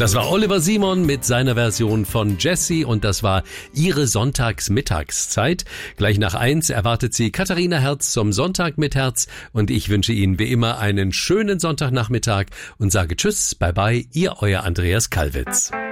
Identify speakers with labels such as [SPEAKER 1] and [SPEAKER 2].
[SPEAKER 1] Das war Oliver Simon mit seiner Version von Jessie und das war Ihre Sonntagsmittagszeit. Gleich nach 1 erwartet Sie Katharina Herz zum Sonntag mit Herz und ich wünsche Ihnen wie immer einen schönen Sonntagnachmittag und sage Tschüss, bye bye, Ihr euer Andreas Kallwitz.